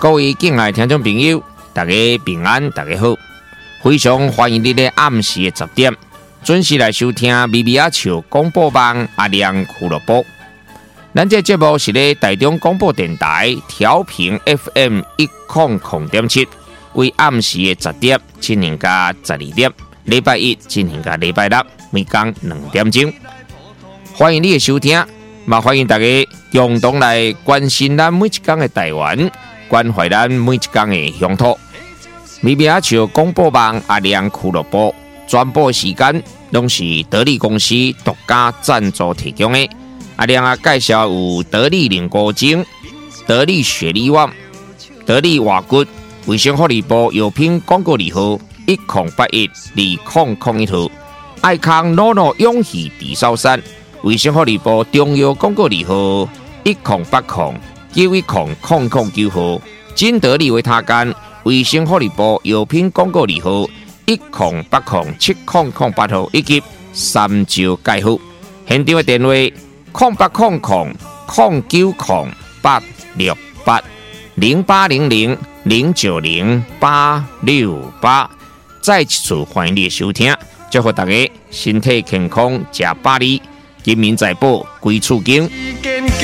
各位敬爱的听众朋友，大家平安，大家好！非常欢迎你在暗时的10点准时来收听咪咪仔笑广播网阿亮俱乐部。咱这节目是咧台中广播电台调频 FM 100.7，为暗时的10点进行到12点，礼拜一进行到礼拜六，每天2点钟。欢迎你的收听，也欢迎大家共同来关心咱每一天的台湾，关怀咱每一天的乡土。咪咪仔笑广播网阿亮俱乐部全部时间拢是得力公司独家赞助提供的。阿亮啊，介绍有得力凝固精、得力雪力旺、得力瓦骨、卫生福利部药品广告字号10812001号，爱康诺诺永续地sau山，卫生福利部中药广告字号1080910009号，金得力维他干，卫生福利部药品广告字号10807008号，以及三招介护。现场的电话0800090868，0800090868。再一次欢迎你的收听，祝福大家身体健康，吃百里，金民财宝，归厝经。